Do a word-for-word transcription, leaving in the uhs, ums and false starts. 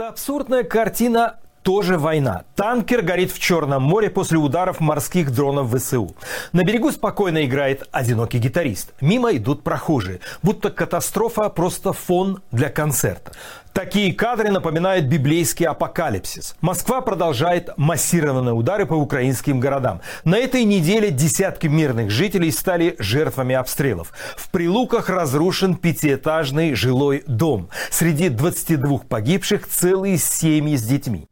Эта абсурдная картина тоже война. Танкер горит в Черном море после ударов морских дронов ВСУ. На берегу спокойно играет одинокий гитарист. Мимо идут прохожие. Будто катастрофа просто фон для концерта. Такие кадры напоминают библейский апокалипсис. Москва продолжает массированные удары по украинским городам. На этой неделе десятки мирных жителей стали жертвами обстрелов. В Прилуках разрушен пятиэтажный жилой дом. Среди двадцати двух погибших целые семьи с детьми.